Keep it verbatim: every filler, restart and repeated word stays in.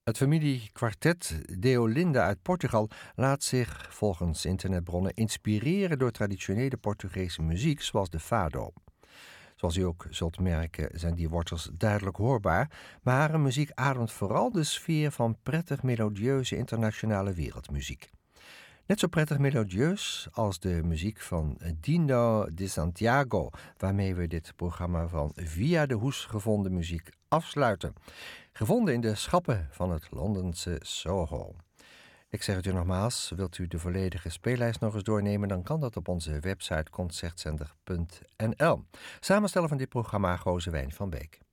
Het familiekwartet Deolinda uit Portugal laat zich volgens internetbronnen inspireren door traditionele Portugese muziek zoals de fado. Zoals u ook zult merken zijn die wortels duidelijk hoorbaar, maar haar muziek ademt vooral de sfeer van prettig melodieuze internationale wereldmuziek. Net zo prettig melodieus als de muziek van Dino de Santiago, waarmee we dit programma van Via de Hoes gevonden muziek afsluiten. Gevonden in de schappen van het Londense Soho. Ik zeg het u nogmaals, wilt u de volledige speellijst nog eens doornemen, dan kan dat op onze website concertzender punt n l. Samenstellen van dit programma Gozewijn van Beek.